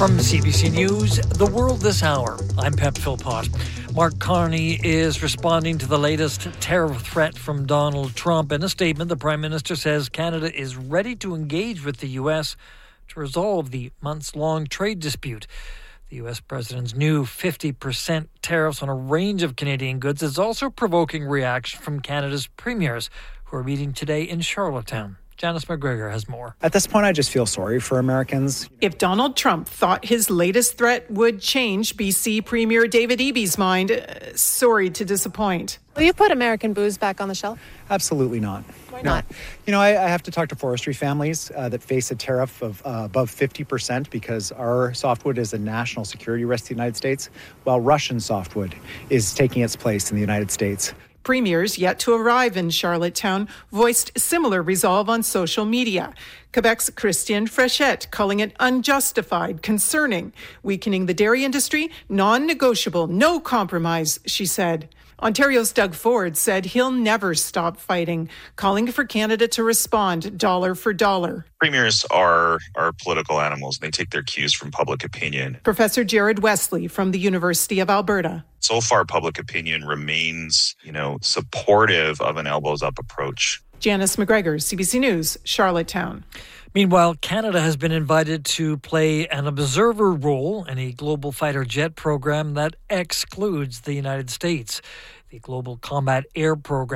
From CBC News, The World This Hour, I'm Pep Philpott. Mark Carney is responding to the latest tariff threat from Donald Trump. In a statement, the Prime Minister says Canada is ready to engage with the U.S. to resolve the months-long trade dispute. The U.S. President's new 50% tariffs on a range of Canadian goods is also provoking reaction from Canada's premiers, who are meeting today in Charlottetown. Janice McGregor has more. At this point, I just feel sorry for Americans. If Donald Trump thought his latest threat would change BC Premier David Eby's mind, sorry to disappoint. Will you put American booze back on the shelf? Absolutely not. Why not? You know, I have to talk to forestry families that face a tariff of above 50% because our softwood is a national security risk to the United States, while Russian softwood is taking its place in the United States. Premiers yet to arrive in Charlottetown voiced similar resolve on social media. Quebec's Christian Frechette calling it unjustified, concerning, weakening the dairy industry, non-negotiable, no compromise, she said. Ontario's Doug Ford said he'll never stop fighting, calling for Canada to respond dollar for dollar. Premiers are political animals. They take their cues from public opinion. Professor Jared Wesley from the University of Alberta. So far, public opinion remains, supportive of an elbows-up approach. Janice McGregor, CBC News, Charlottetown. Meanwhile, Canada has been invited to play an observer role in a global fighter jet program that excludes the United States. The Global Combat Air Program